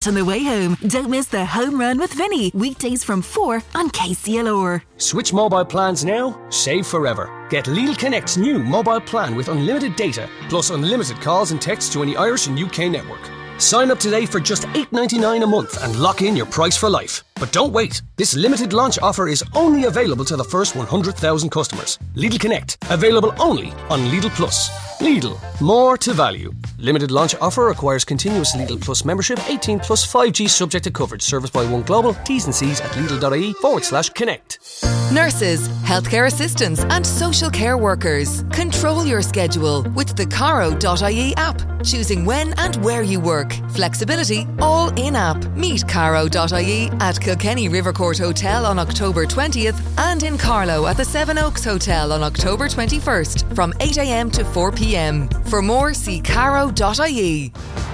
on the way home. Don't miss the Home Run with Vinny, weekdays from 4 on KCLR. Switch mobile plans now, save forever. Get Lidl Connect's new mobile plan with unlimited data, plus unlimited calls and texts to any Irish and UK network. Sign up today for just $8.99 a month and lock in your price for life. But don't wait. This limited launch offer is only available to the first 100,000 customers. Lidl Connect, available only on Lidl Plus. Lidl, more to value. Limited launch offer requires continuous Lidl Plus membership, 18 plus 5G subject to coverage. Service by One Global. T's and C's at Lidl.ie/connect. Nurses, healthcare assistants and social care workers. Control your schedule with the Caro.ie app. Choosing when and where you work. Flexibility all in-app. Meet Caro.ie at Kilkenny Rivercourt Hotel on October 20th and in Carlow at the Seven Oaks Hotel on October 21st from 8 a.m. to 4 p.m. For more, see Caro.ie.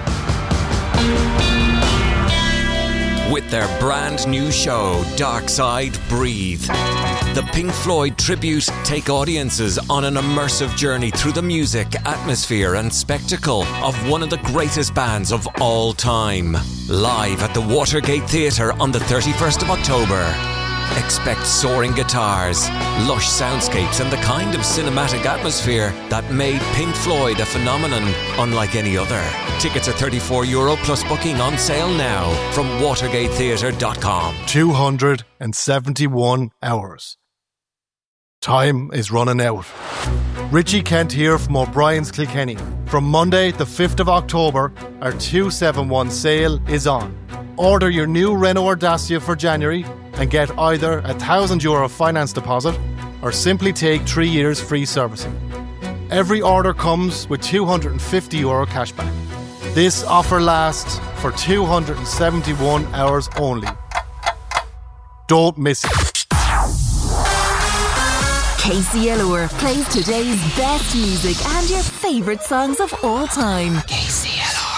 With their brand new show, Dark Side Breathe, the Pink Floyd tribute take audiences on an immersive journey through the music, atmosphere and spectacle of one of the greatest bands of all time. Live at the Watergate Theatre on the 31st of October. Expect soaring guitars, lush soundscapes and the kind of cinematic atmosphere that made Pink Floyd a phenomenon unlike any other. Tickets are €34 plus booking on sale now from watergatetheatre.com. 271 hours. Time is running out. Richie Kent here from O'Brien's Kilkenny. From Monday the 5th of October, our 271 sale is on. Order your new Renault Dacia for January and get either a €1,000 finance deposit or simply take 3 years free servicing. Every order comes with €250 cashback. This offer lasts for 271 hours only. Don't miss it. KCLR plays today's best music and your favourite songs of all time. KCLR.